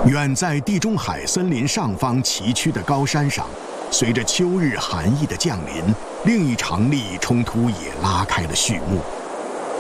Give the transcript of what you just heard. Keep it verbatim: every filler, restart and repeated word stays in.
远在地中海森林上方崎岖的高山上，随着秋日寒意的降临，另一场利益冲突也拉开了序幕。